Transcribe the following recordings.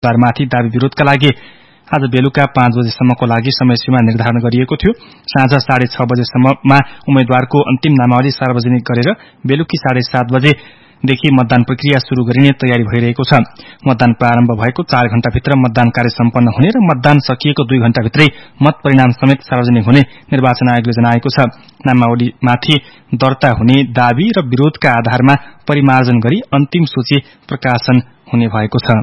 उम्मेद्वारमाथि दाबी विरोधका लागि आज बेलुका 5 बजेसम्मको लागि समय सीमा निर्धारण गरिएको थियो। साँझ 6:30 बजेसम्ममा उम्मेद्वारको अन्तिम नामावली सार्वजनिक गरेर बेलुकी 7:30 बजेदेखि मतदान प्रक्रिया शुरू गरिने तयारी भइरहेको छ। मतदान प्रारम्भ भएको 4 घण्टाभित्र मतदान कार्य सम्पन्न हुने र मतदान सकिएको 2 घण्टाभित्रै मत परिणाम समेत सार्वजनिक हुने निर्वाचन आयोगले जनाएको छ। नामावलीमाथि दर्ता हुने दाबी र विरोधका आधारमा परिमार्जन गरी अन्तिम सूची प्रकाशन हुने भएको छ।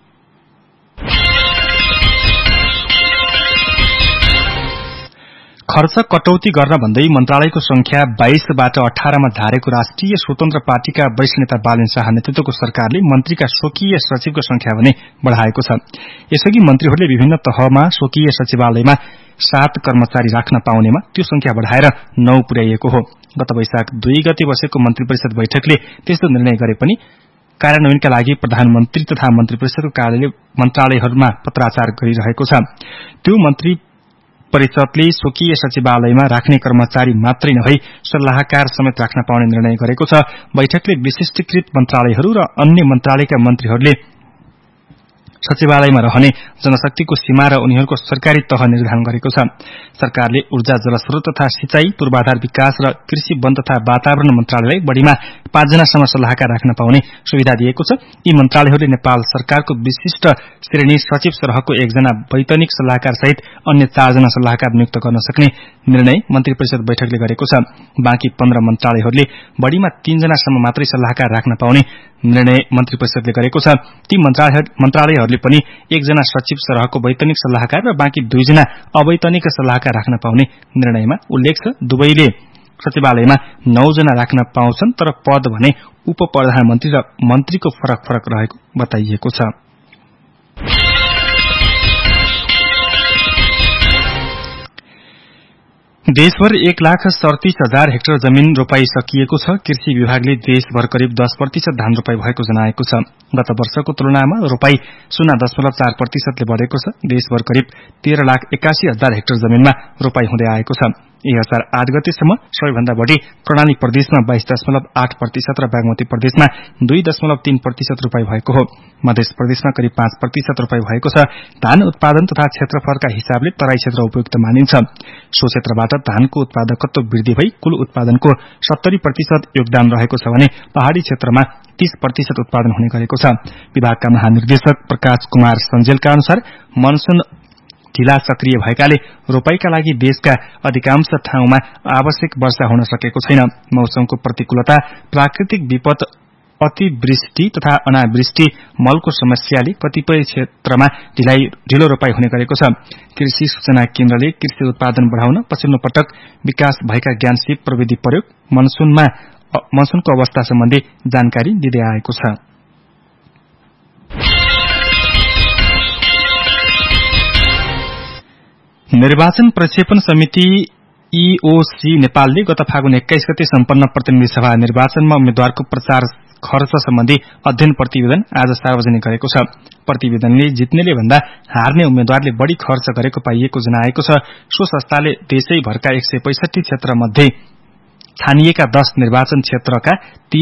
खर्च कटौती गर्न भन्दै मन्त्रालयको संख्या 22 बाट 18 मा झारेको राष्ट्रिय स्वतन्त्र पार्टीका वरिष्ठ नेता बालेन शाह नेतृत्वको सरकारले मन्त्रीका स्वकीय सचिवको संख्या भने बढ़ाएको छ। यसअघि मन्त्रीहरूले विभिन्न तहमा स्वकीय सचिवालयमा 7 कर्मचारी राख्न पाउनेमा त्यो संख्या बढ़ाएर 9 पुर्याइएको हो। गत वैशाख 2 गते बसेको मन्त्री परिषद बैठकले त्यस्तो निर्णय गरे पनि कार्यान्वयनका लागि प्रधानमन्त्री तथा मन्त्री परिषदको कार्यालयले मन्त्रालयहरूमा पत्राचार गरिरहेको छ। त्यो मन्त्री परिषदले स्वकीय सचिवालयमा राख्ने कर्मचारी मात्रै नभई सल्लाहकार समेत राख्न पाउने निर्णय गरेको छ। बैठकले विशिष्टीकृत मन्त्रालयहरू र अन्य मन्त्रालयका मन्त्रीहरूले सचिवालयमा रहने जनशक्तिको सीमा र उनीहरूको सरकारी तह निर्धारण गरेको छ। सरकारले ऊर्जा जलस्रोत तथा सिंचाई पूर्वाधार विकास र कृषि वन तथा वातावरण मन्त्रालयलाई बढ़ीमा 5 जनासम्म सल्लाहकार राख्न पाउने सुविधा दिएको छ। यी मन्त्रालयहरूले नेपाल सरकारको विशिष्ट श्रेणी सचिव सरहको 1 जना वैतनिक सल्लाहकार सहित अन्य 4 जना सल्लाहकार नियुक्त गर्न सक्ने निर्णय मन्त्री परिषद बैठकले गरेको छ। बाँकी 15 मन्त्रालयहरूले बढ़ीमा 3 जनासम्म मात्रै सल्लाहकार राख्न पाउने निर्णय मन्त्री परिषदले गरेको छ। ती मन्त्रालयहरूले पनि 1 जना सचिव सरहको वैतनिक सल्लाहकार र बाँकी 2 जना अवैतनिक सल्लाहकार राख्न पाउने निर्णयमा उल्लेख छ। दुवैले सचिवालयमा 9 जना राख्न पाउँछन्, तर पद भने उप प्रधानमन्त्री र मन्त्रीको फरक रहेको बताइएको छ। देशभर 1,37,000 हेक्टर जमीन रोपाई सकिएको छ। कृषि विभागले देशभर करिब 10% धान रोपाई भएको जनाएको छ। गत वर्षको तुलनामा रोपाई 0.4% ले बढेको छ। देशभर करिब 13,81,000 हेक्टर जमीनमा रोपाई हुँदै आएको छ। 2008 गतेसम्म सबैभन्दा बढ़ी कर्णाली प्रदेशमा 22.8% र बागमती प्रदेशमा 2.3% रोपाई भएको हो। मध्य प्रदेशमा करिब 5% रोपाई भएको छ। धान उत्पादन तथा क्षेत्रफलका हिसाबले तराई क्षेत्र उपयुक्त मानिन्छ। सो क्षेत्रबाट धानको उत्पादकत्व वृद्धि भई कुल उत्पादनको 70% योगदान रहेको छ भने पहाड़ी क्षेत्रमा 30% उत्पादन हुने गरेको छ। विभागका महानिर्देशक प्रकाश कुमार सञ्जेलका अनुसार मनसुन ढिला सक्रिय भएकाले रोपाईका लागि देशका अधिकांश ठाउँमा आवश्यक वर्षा हुन सकेको छैन। मौसमको प्रतिकूलता, प्राकृतिक विपद, अतिवृष्टि तथा अनावृष्टि, मलको समस्याले कतिपय क्षेत्रमा ढिलो रोपाई हुने गरेको छ। कृषि सूचना केन्द्रले कृषि उत्पादन बढ़ाउन पछिल्लो पटक विकास भएका ज्ञान सिप प्रविधि प्रयोग मनसुनको अवस्था सम्बन्धी जानकारी दिँदै आएको छ। निर्वाचन प्रक्षेपण समिति EOC नेपालले गत फागुन 21 गते सम्पन्न प्रतिनिधि सभा निर्वाचनमा उम्मेद्वारको प्रचार खर्च सम्बन्धी अध्ययन प्रतिवेदन आज सार्वजनिक गरेको छ। प्रतिवेदनले जित्नेले भन्दा हार्ने उम्मेद्वारले बढ़ी खर्च गरेको पाइएको जनाएको छ। सो संस्थाले देशैभरका 165 क्षेत्र मध्ये छानिएका 10 निर्वाचन क्षेत्रका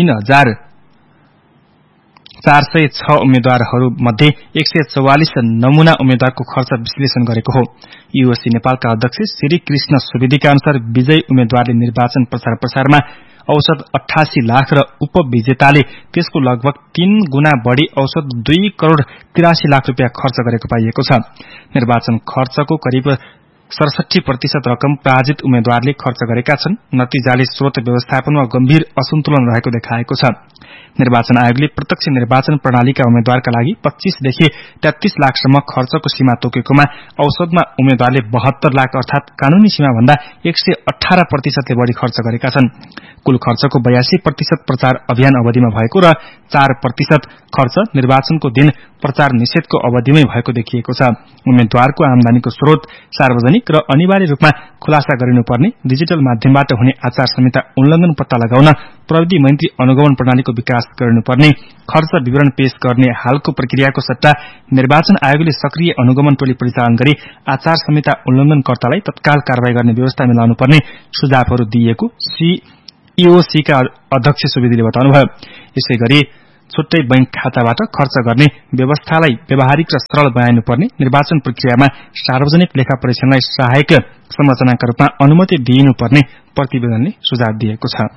3,406 उम्मेद्वारहरू मध्ये 144 नमूना उम्मेद्वारको खर्च विश्लेषण गरेको हो। EOC नेपालका अध्यक्ष श्री कृष्ण सुवेदीका अनुसार विजयी उम्मेद्वारले निर्वाचन प्रचारमा औसत 88 लाख र उपविजेताले त्यसको लगभग 3 गुणा बढ़ी औसत 2,83 लाख रुपियाँ खर्च गरेको पाइएको छ। निर्वाचन खर्चको करिब 67% रकम पराजित उम्मेद्वारले खर्च गरेका छन्। नतिजाले स्रोत व्यवस्थापनमा गम्भीर असन्तुलन रहेको देखाएको छ। निर्वाचन आयोगले प्रत्यक्ष निर्वाचन प्रणालीका उम्मेद्वारका लागि 25 देखि 33 लाखसम्म खर्चको सीमा तोकेकोमा औसतमा उम्मेद्वारले 72 लाख अर्थात कानूनी सीमा भन्दा 118% ले बढ़ी खर्च गरेका छन्। कुल खर्चको 82% प्रचार अभियान अवधिमा भएको र 4% खर्च निर्वाचनको दिन प्रचार निषेधको अवधिमै भएको देखिएको छ। उम्मेद्वारको आमदानीको स्रोत सार्वजनिक र अनिवार्य रूपमा खुलासा गरिनुपर्ने, डिजिटल माध्यमबाट हुने आचार संहिता उल्लंघन पत्ता लगाउन प्रविधि मन्त्री अनुगमन प्रणालीको विकास गर्नुपर्ने, खर्च विवरण पेश गर्ने हालको प्रक्रियाको सट्टा निर्वाचन आयोगले सक्रिय अनुगमन टोली परिचालन गरी आचार संहिता उल्लंघनकर्तालाई तत्काल कारबाही गर्ने व्यवस्था मिलाउनुपर्ने सुझावहरू दिएको EOC का अध्यक्ष सुवेदीले बताउनुभयो। यसैगरी छुट्टै बैंक खाताबाट खर्च गर्ने व्यवस्थालाई व्यावहारिक र सरल बनाइनुपर्ने, निर्वाचन प्रक्रियामा सार्वजनिक लेखा परीक्षणलाई सहायक संरचनाका रूपमा अनुमति दिइनुपर्ने प्रतिवेदनले सुझाव दिएको छ।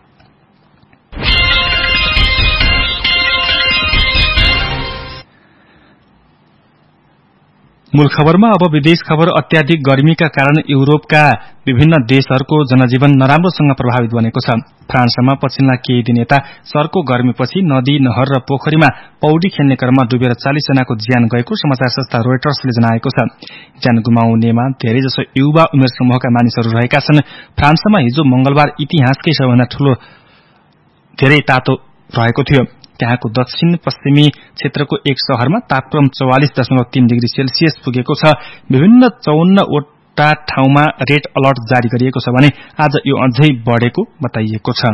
मूल खबरमा अब विदेश खबर। अत्याधिक गर्मीका कारण युरोपका विभिन्न देशहरूको जनजीवन नराम्रोसँग प्रभावित बनेको छ। फ्रान्समा पछिल्ला केही दिन यता सर्को गर्मीपछि नदी, नहर र पोखरीमा पौडी खेल्ने क्रममा डुबेर 40 जनाको ज्यान गएको समाचार संस्था रोयटर्सले जनाएको छ। ज्यान गुमाउनेमा धेरैजसो युवा उमेर समूहका मानिसहरू रहेका छन्। फ्रान्समा हिजो मंगलबार इतिहासकै सबैभन्दा ठूलो धेरै तातो रहेको थियो। त्यहाँको दक्षिण पश्चिमी क्षेत्रको एक शहरमा तापक्रम 44.3 डिग्री सेल्सियस पुगेको छ। विभिन्न 54 वटा ठाउँमा रेड अलर्ट जारी गरिएको छ भने आज यो अझै बढेको बताइएको छ।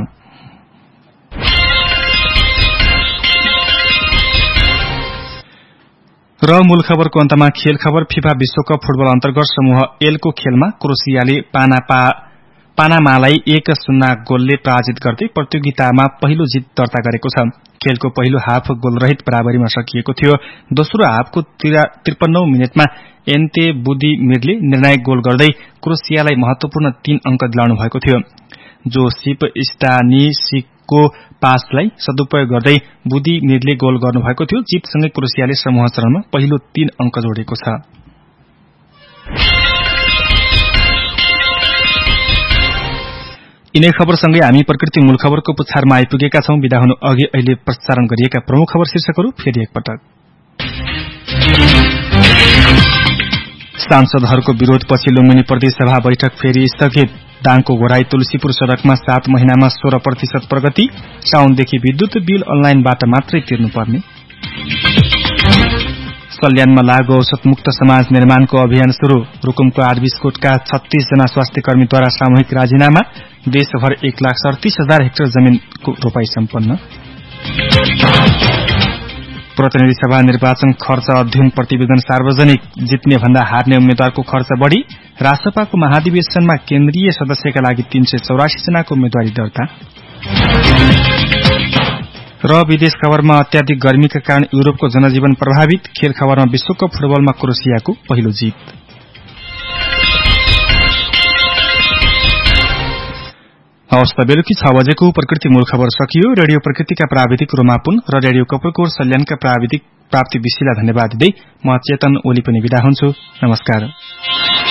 र मूल खबरको अन्तमा खेल खबर। फिफा विश्वकप फुटबल अन्तर्गत समूह एलको खेलमा क्रोएसियाले पानामालाई 1-0 गोलले पराजित गर्दै प्रतियोगितामा पहिलो जित दर्ता गरेको छ। खेलको पहिलो हाफ गोलरहित बराबरीमा सकिएको थियो। दोस्रो हाफको 53औं मिनेटमा एन्ते बुदिमिरले निर्णायक गोल गर्दै क्रोएसियालाई महत्वपूर्ण 3 अंक दिलाउनु भएको थियो। जोसिप स्टानिसिकको पासलाई सदुपयोग गर्दै बुदिमिरले गोल गर्नुभएको थियो। जितसँगै क्रोएसियाले समूह चरणमा पहिलो 3 अंक जोडेको छ। यिनै खबरसँगै हामी प्रकृति मूल खबरको पुछारमा आइपुगेका छौं। बिदा हुनु अघि अहिले प्रसारण गरिएका प्रमुख खबर शीर्षकहरू फेरि एकपटक। सांसदहरूको विरोधपछि लुम्बिनी प्रदेश सभा बैठक फेरि स्थगित। दाङको घोराई तुलसीपुर सड़कमा 7 महिनामा 16% प्रगति। साउनदेखि विद्युत बिल अनलाइनबाट मात्रै तिर्नुपर्ने। सल्यानमा लागू औषध मुक्त समाज निर्माणको अभियान शुरू। रुकुमको आरबिस्कोटका 36 जना स्वास्थ्य कर्मीद्वारा सामूहिक राजीनामा। देशभर 1,37,000 हेक्टर जमिनको रोपाई सम्पन्न। प्रतिनिधि सभा निर्वाचन खर्च अध्ययन प्रतिवेदन सार्वजनिक। जित्ने भन्दा हार्ने उम्मेद्वारको खर्च बढ़ी। राष्ट्रसभाको महाधिवेशनमा केन्द्रीय सदस्यका लागि 384 जनाको उम्मेद्वारी दर्ता। र विदेश खबरमा अत्याधिक गर्मीका कारण युरोपको जनजीवन प्रभावित। खेल खबरमा विश्वकप फुटबलमा क्रोएसियाको पहिलो जित। हवस् त बेलुकी 6 बजेको प्रकृति मूल खबर सकियो। रेडियो प्रकृतिका प्राविधिक रोमापुन र रेडियो कपरकोट सल्यानका प्राविधिक प्राप्ति विशीलाई धन्यवाद दिँदै म चेतन ओली पनि बिदा हुन्छु। नमस्कार।